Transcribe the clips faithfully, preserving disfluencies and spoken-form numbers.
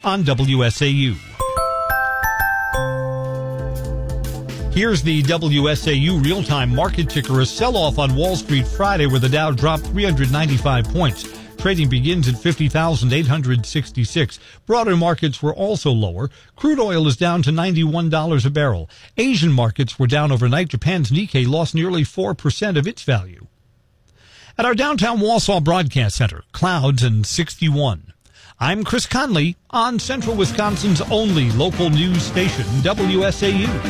on W S A U. Here's the W S A U real-time market ticker. A sell-off on Wall Street Friday where the Dow dropped three hundred ninety-five points. Trading begins at fifty thousand eight hundred sixty-six. Broader markets were also lower. Crude oil is down to ninety-one dollars a barrel. Asian markets were down overnight. Japan's Nikkei lost nearly four percent of its value. At our downtown Wausau broadcast center, clouds and sixty-one. I'm Chris Conley on Central Wisconsin's only local news station, W S A U.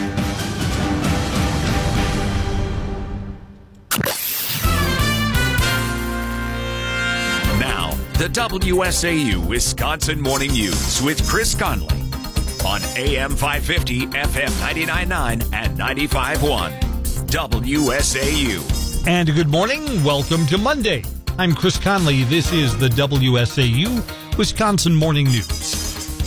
The W S A U Wisconsin Morning News with Chris Conley on A M five fifty, F M ninety-nine point nine, and ninety-five point one. W S A U. And good morning. Welcome to Monday. I'm Chris Conley. This is the W S A U Wisconsin Morning News.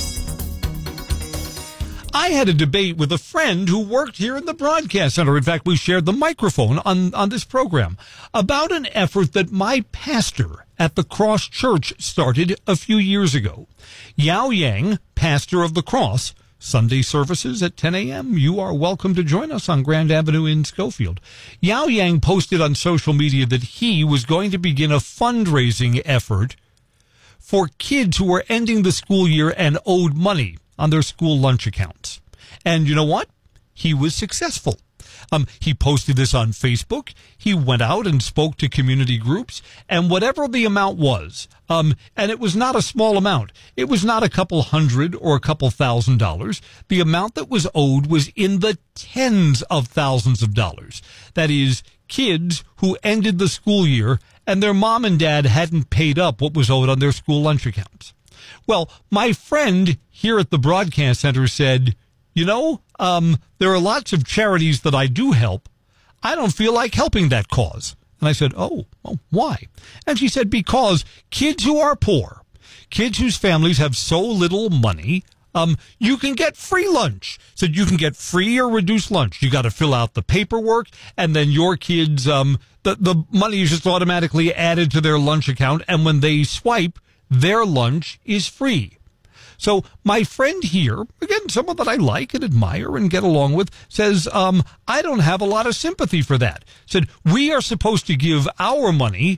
I had a debate with a friend who worked here in the broadcast center. In fact, we shared the microphone on, on this program about an effort that my pastor at the Cross Church started a few years ago. Yao Yang, pastor of the Cross, Sunday services at ten a.m. You are welcome to join us on Grand Avenue in Schofield. Yao Yang posted on social media that he was going to begin a fundraising effort for kids who were ending the school year and owed money on their school lunch accounts. And you know what? He was successful. Um, he posted this on Facebook. He went out and spoke to community groups, and whatever the amount was, um, and it was not a small amount. It was not a couple hundred or a couple thousand dollars. The amount that was owed was in the tens of thousands of dollars. That is, kids who ended the school year and their mom and dad hadn't paid up what was owed on their school lunch accounts. Well, my friend here at the broadcast center said, you know, um, there are lots of charities that I do help. I don't feel like helping that cause. And I said, oh, well, why? And she said, because kids who are poor, kids whose families have so little money, um, you can get free lunch. Said you can get free or reduced lunch. You got to fill out the paperwork, and then your kids, um, the, the money is just automatically added to their lunch account, and when they swipe, their lunch is free. So my friend here, again, someone that I like and admire and get along with, says, um, I don't have a lot of sympathy for that. Said, we are supposed to give our money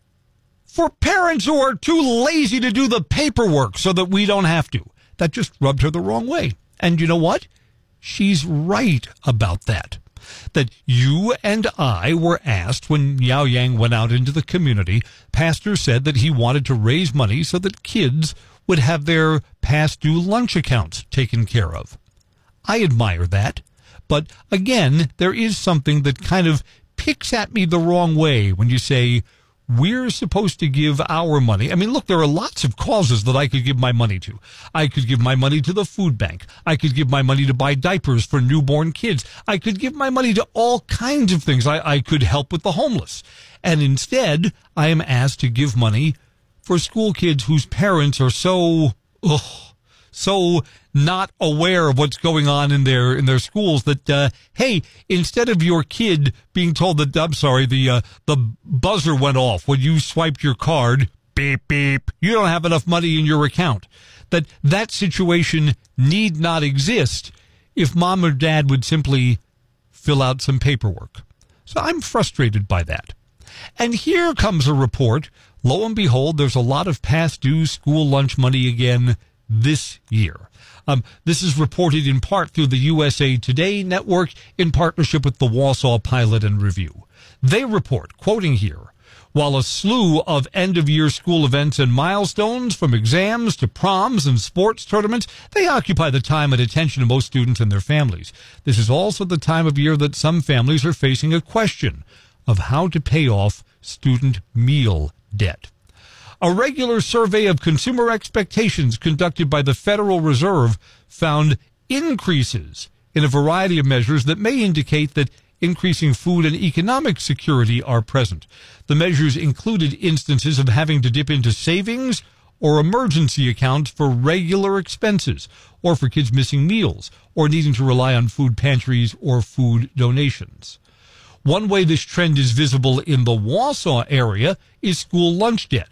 for parents who are too lazy to do the paperwork so that we don't have to. That just rubbed her the wrong way. And you know what? She's right about that. That you and I were asked when Yao Yang went out into the community. Pastor said that he wanted to raise money so that kids would have their past due lunch accounts taken care of. I admire that. But again, there is something that kind of picks at me the wrong way when you say, we're supposed to give our money. I mean, look, there are lots of causes that I could give my money to. I could give my money to the food bank. I could give my money to buy diapers for newborn kids. I could give my money to all kinds of things. I, I could help with the homeless. And instead, I am asked to give money for school kids whose parents are so, ugh, so not aware of what's going on in their in their schools that, uh, hey, instead of your kid being told that, I'm sorry, the uh, the buzzer went off when you swiped your card, beep, beep, you don't have enough money in your account, that that situation need not exist if mom or dad would simply fill out some paperwork. So I'm frustrated by that. And here comes a report. Lo and behold, there's a lot of past due school lunch money again this year. Um, this is reported in part through the U S A Today network in partnership with the Wausau Pilot and Review. They report, quoting here, while a slew of end-of-year school events and milestones, from exams to proms and sports tournaments, they occupy the time and attention of most students and their families. This is also the time of year that some families are facing a question of how to pay off student meal debt. A regular survey of consumer expectations conducted by the Federal Reserve found increases in a variety of measures that may indicate that increasing food and economic security are present. The measures included instances of having to dip into savings or emergency accounts for regular expenses, or for kids missing meals, or needing to rely on food pantries or food donations. One way this trend is visible in the Wausau area is school lunch debt,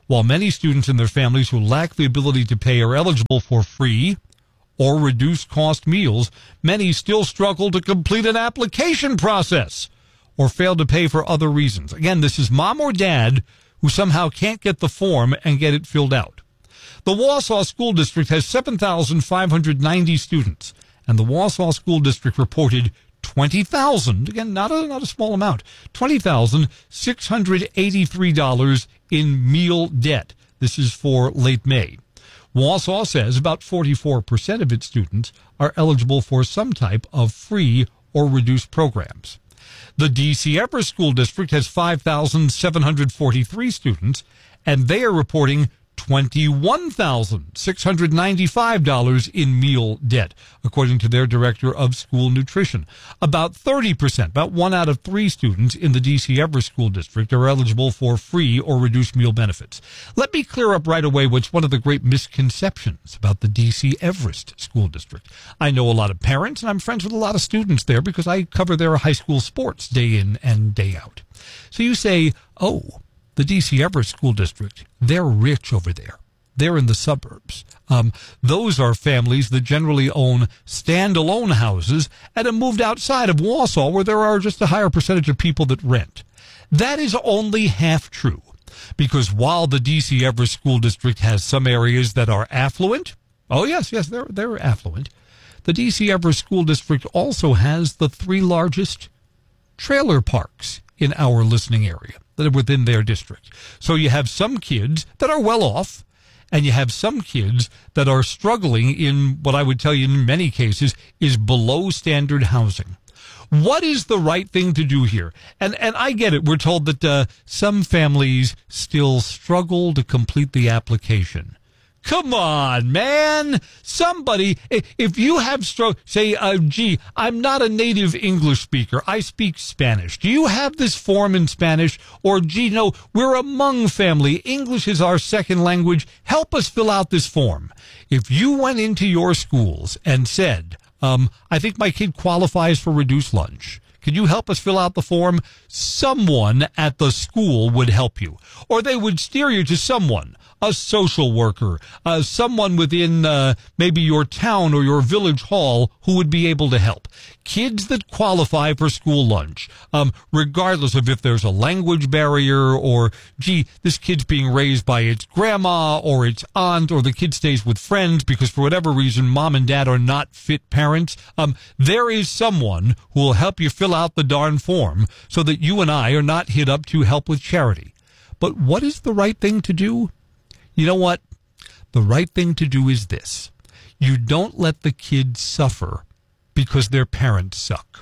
While many students and their families who lack the ability to pay are eligible for free or reduced cost meals, many still struggle to complete an application process or fail to pay for other reasons. Again, this is mom or dad who somehow can't get the form and get it filled out. The Wausau School District has seven thousand five hundred ninety students, and the Wausau School District reported twenty thousand, again, not a, not a small amount, twenty thousand six hundred eighty-three dollars in meal debt. This is for late May. Wausau says about forty-four percent of its students are eligible for some type of free or reduced programs. The D C Everest School District has five thousand seven hundred forty-three students, and they are reporting twenty-one thousand six hundred ninety-five dollars in meal debt, according to their director of school nutrition. About thirty percent, about one out of three students in the D C Everest School District are eligible for free or reduced meal benefits. Let me clear up right away what's one of the great misconceptions about the D C Everest School District. I know a lot of parents, and I'm friends with a lot of students there because I cover their high school sports day in and day out. So you say, oh, the D C Everest School District, they're rich over there. They're in the suburbs. Um, those are families that generally own standalone houses and have moved outside of Wausau, where there are just a higher percentage of people that rent. That is only half true, because while the D C Everest School District has some areas that are affluent, oh yes, yes, they're they're affluent, the D C Everest School District also has the three largest trailer parks in our listening area that are within their district. So you have some kids that are well off, and you have some kids that are struggling in what I would tell you in many cases is below standard housing. What is the right thing to do here? And and I get it. We're told that uh, some families still struggle to complete the application. Come on, man. Somebody, if you have stroke, say, uh, gee, I'm not a native English speaker. I speak Spanish. Do you have this form in Spanish? Or, gee, no, we're a Hmong family. English is our second language. Help us fill out this form. If you went into your schools and said, um, I think my kid qualifies for reduced lunch, can you help us fill out the form? Someone at the school would help you. Or they would steer you to someone, a social worker, uh, someone within uh, maybe your town or your village hall who would be able to help. Kids that qualify for school lunch, um, regardless of if there's a language barrier or, gee, this kid's being raised by its grandma or its aunt, or the kid stays with friends because for whatever reason mom and dad are not fit parents, um, there is someone who will help you fill out the darn form so that you and I are not hit up to help with charity. But what is the right thing to do? You know what? The right thing to do is this. You don't let the kids suffer because their parents suck.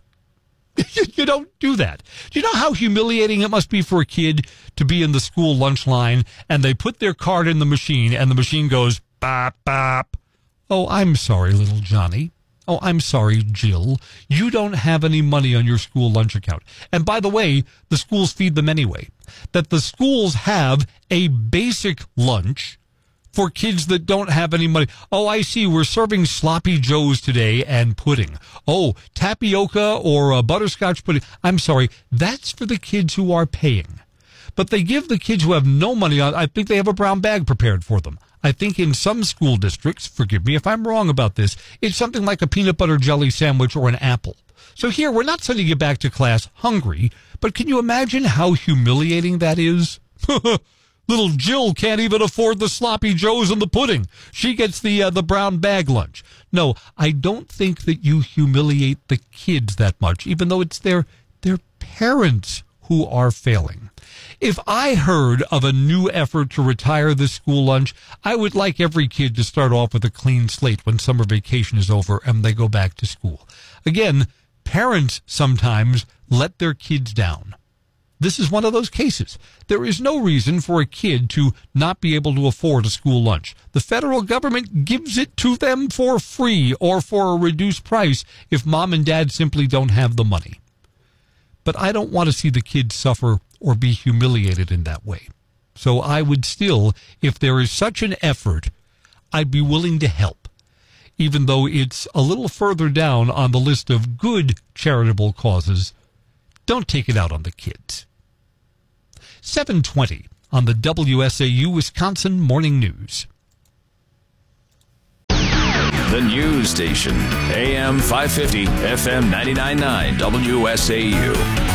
You don't do that. Do you know how humiliating it must be for a kid to be in the school lunch line and they put their card in the machine and the machine goes bop, bop. Oh, I'm sorry, little Johnny. Oh, I'm sorry, Jill. You don't have any money on your school lunch account. And by the way, the schools feed them anyway. That the schools have a basic lunch for kids that don't have any money. Oh, I see. We're serving sloppy joes today and pudding. Oh, tapioca or uh, butterscotch pudding. I'm sorry. That's for the kids who are paying. But they give the kids who have no money, I think they have a brown bag prepared for them. I think in some school districts, forgive me if I'm wrong about this, it's something like a peanut butter jelly sandwich or an apple. So here, we're not sending you back to class hungry, but can you imagine how humiliating that is? Little Jill can't even afford the sloppy joes and the pudding. She gets the uh, the brown bag lunch. No, I don't think that you humiliate the kids that much, even though it's their their parents who are failing. If I heard of a new effort to retire the school lunch, I would like every kid to start off with a clean slate when summer vacation is over and they go back to school. Again, parents sometimes let their kids down. This is one of those cases. There is no reason for a kid to not be able to afford a school lunch. The federal government gives it to them for free or for a reduced price if mom and dad simply don't have the money. But I don't want to see the kids suffer or be humiliated in that way. So I would still, if there is such an effort, I'd be willing to help, even though it's a little further down on the list of good charitable causes. Don't take it out on the kids. seven twenty on the W S A U Wisconsin Morning News. The news station, A M five fifty, F M ninety-nine point nine, W S A U.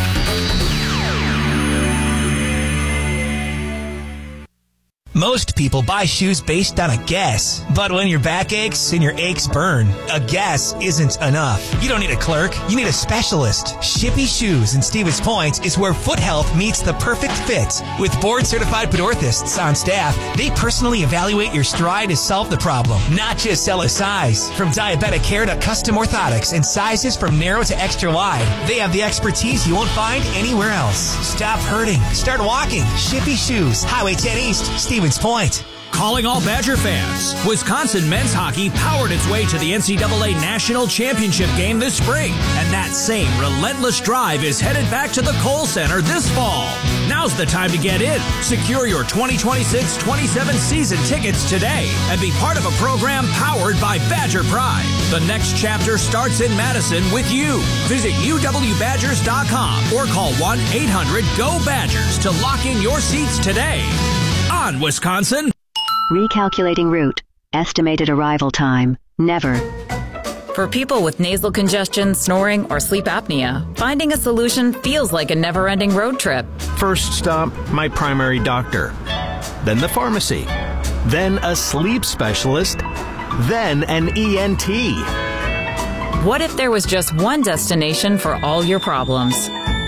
Most people buy shoes based on a guess. But when your back aches and your aches burn, a guess isn't enough. You don't need a clerk. You need a specialist. Shippy Shoes in Stevens Point is where foot health meets the perfect fit. With board-certified podorthists on staff, they personally evaluate your stride to solve the problem, not just sell a size. From diabetic care to custom orthotics and sizes from narrow to extra wide, they have the expertise you won't find anywhere else. Stop hurting. Start walking. Shippy Shoes, Highway ten East, Stevens Point. Calling all Badger fans. Wisconsin men's hockey powered its way to the N C double A National Championship game this spring. And that same relentless drive is headed back to the Kohl Center this fall. Now's the time to get in. Secure your twenty twenty-six twenty-seven season tickets today and be part of a program powered by Badger Pride. The next chapter starts in Madison with you. Visit U W Badgers dot com or call one eight hundred G O Badgers to lock in your seats today. On Wisconsin. Recalculating route. Estimated arrival time. Never. For people with nasal congestion, snoring, or sleep apnea, finding a solution feels like a never-ending road trip. First stop, my primary doctor. Then the pharmacy. Then a sleep specialist. Then an E N T. What if there was just one destination for all your problems?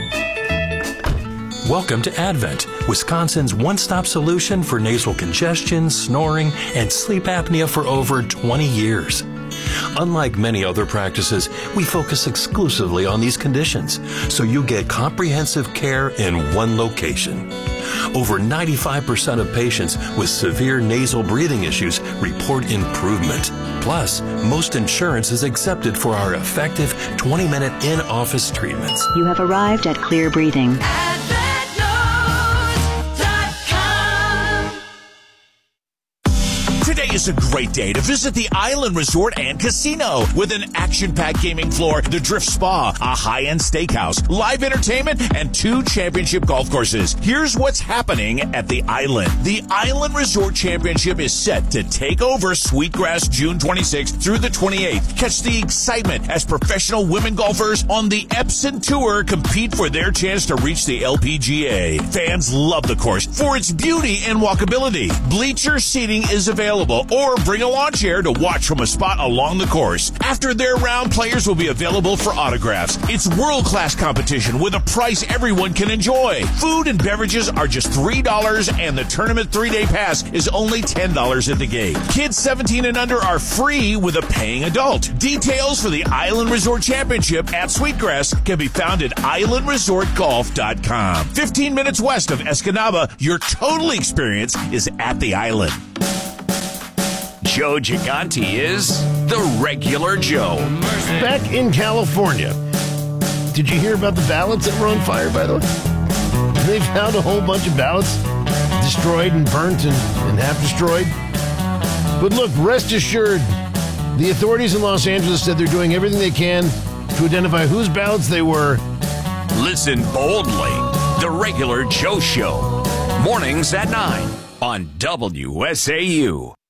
Welcome to Advent, Wisconsin's one-stop solution for nasal congestion, snoring, and sleep apnea for over twenty years. Unlike many other practices, we focus exclusively on these conditions, so you get comprehensive care in one location. Over ninety-five percent of patients with severe nasal breathing issues report improvement. Plus, most insurance is accepted for our effective twenty-minute in-office treatments. You have arrived at Clear Breathing. Today is a great day to visit the Island Resort and Casino with an action-packed gaming floor, the Drift Spa, a high-end steakhouse, live entertainment, and two championship golf courses. Here's what's happening at the Island. The Island Resort Championship is set to take over Sweetgrass June twenty-sixth through the twenty-eighth. Catch the excitement as professional women golfers on the Epson Tour compete for their chance to reach the L P G A. Fans love the course for its beauty and walkability. Bleacher seating is available, or bring a lawn chair to watch from a spot along the course. After their round, players will be available for autographs. It's world-class competition with a price everyone can enjoy. Food and beverages are just three dollars, and the tournament three-day pass is only ten dollars at the gate. Kids seventeen and under are free with a paying adult. Details for the Island Resort Championship at Sweetgrass can be found at island resort golf dot com. fifteen minutes west of Escanaba, your total experience is at the Island. Joe Gigante is the regular Joe. Back in California, did you hear about the ballots that were on fire, by the way? They found a whole bunch of ballots destroyed and burnt and, and half destroyed. But look, rest assured, the authorities in Los Angeles said they're doing everything they can to identify whose ballots they were. Listen boldly. The regular Joe Show. Mornings at nine on W S A U.